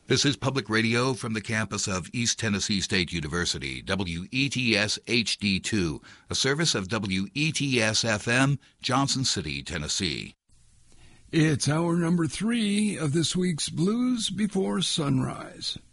This is Public Radio from the campus of East Tennessee State University, WETS HD2, a service of WETS FM, Johnson City, Tennessee. It's hour number 3 of this week's Blues Before Sunrise.